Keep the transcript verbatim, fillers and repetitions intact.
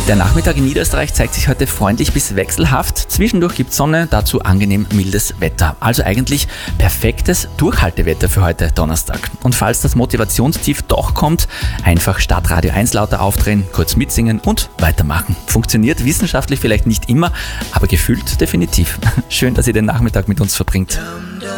Der Nachmittag in Niederösterreich zeigt sich heute freundlich bis wechselhaft. Zwischendurch gibt es Sonne, dazu angenehm mildes Wetter. Also eigentlich perfektes Durchhaltewetter für heute Donnerstag. Und falls das Motivationstief doch kommt, einfach statt Radio eins lauter aufdrehen, kurz mitsingen und weitermachen. Funktioniert wissenschaftlich vielleicht nicht immer, aber gefühlt definitiv. Schön, dass ihr den Nachmittag mit uns verbringt.